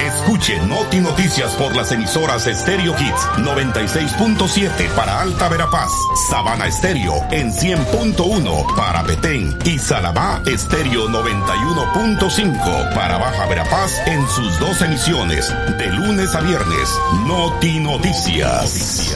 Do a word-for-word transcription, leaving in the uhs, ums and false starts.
Escuche Noti Noticias por las emisoras Stereo Hits noventa y seis punto siete para Alta Verapaz, Sabana Estéreo en cien punto uno para Petén y Salamá Estéreo noventa y uno punto cinco para Baja Verapaz en sus dos emisiones de lunes a viernes. Noti Noticias.